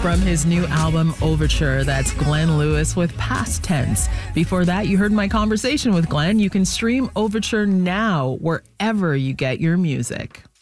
from his new album Overture. That's Glenn Lewis with Past Tense. Before that, you heard my conversation with Glenn. You can stream Overture now wherever you get your music.